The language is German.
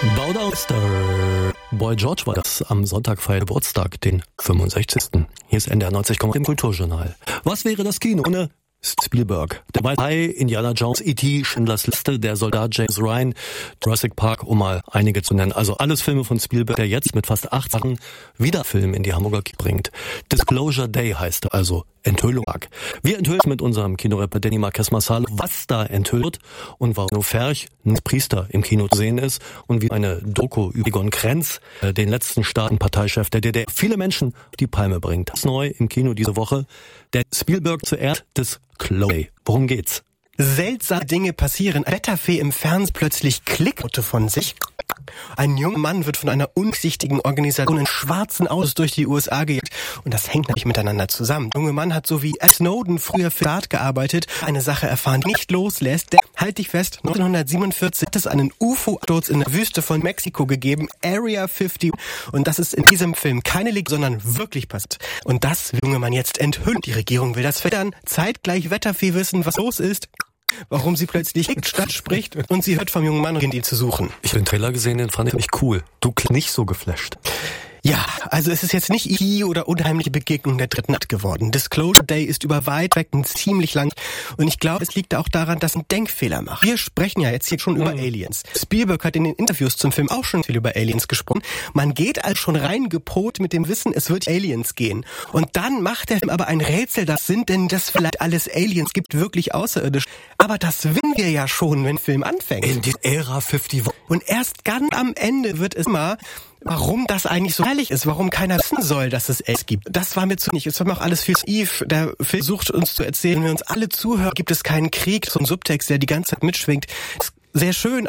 Baudauster. Boy George war das. Am Sonntag feiert Geburtstag, den 65. Hier ist NDR 90 im Kulturjournal. Was wäre das Kino ohne Spielberg? Der Weiße Hai, Indiana Jones, E.T., Schindlers Liste, Der Soldat James Ryan, Jurassic Park, um mal einige zu nennen. Also alles Filme von Spielberg, der jetzt mit fast 8 Sachen wieder Film in die Hamburger Kino bringt. Disclosure Day heißt er, also Enthüllung. Wir enthüllen mit unserem Kinoreporter Danny Marquez Marsalo, was da enthüllt und warum Ferch ein Priester im Kino zu sehen ist und wie eine Doku über Egon Krenz, den letzten Staatenparteichef der DDR, viele Menschen auf die Palme bringt. Das ist neu im Kino diese Woche. Der Spielberg zuerst des Chloe. Worum geht's? Seltsame Dinge passieren. Wetterfee im Fernsehen plötzlich Klickfoto von sich. Ein junger Mann wird von einer unsichtigen Organisation in schwarzen Autos durch die USA gejagt. Und das hängt natürlich miteinander zusammen. Der junge Mann hat so wie Ed Snowden früher für Staat gearbeitet, eine Sache erfahren, die nicht loslässt. Halt dich fest, 1947 hat es einen UFO-Sturz in der Wüste von Mexiko gegeben, Area 50. Und das ist in diesem Film keine Legende, sondern wirklich passiert. Und das will der junge Mann jetzt enthüllen. Die Regierung will das verhindern. Zeitgleich Wetterfee wissen, was los ist. Warum sie plötzlich statt spricht und sie hört vom jungen Mann, ihn zu suchen. Ich habe den Trailer gesehen, den fand ich nicht cool. Du klingst nicht so geflasht. Ja, also es ist jetzt nicht E.T. oder unheimliche Begegnung der dritten Nacht geworden. Disclosure Day ist über weit weg ziemlich lang und ich glaube, es liegt auch daran, dass ein Denkfehler macht. Wir sprechen ja jetzt hier schon über Aliens. Spielberg hat in den Interviews zum Film auch schon viel über Aliens gesprochen. Man geht also schon reingepolt mit dem Wissen, es wird Aliens gehen. Und dann macht der Film aber ein Rätsel, das sind denn das vielleicht alles Aliens gibt, wirklich außerirdisch. Aber das wissen wir ja schon, wenn der Film anfängt. In die Ära 50. Und erst ganz am Ende wird es immer, warum das eigentlich so herrlich ist, warum keiner wissen soll, dass es es gibt. Das war mir zu nicht. Es war mir auch alles viel Eve. Der Film versucht uns zu erzählen, wenn wir uns alle zuhören, gibt es keinen Krieg, so ein Subtext, der die ganze Zeit mitschwingt. Sehr schön,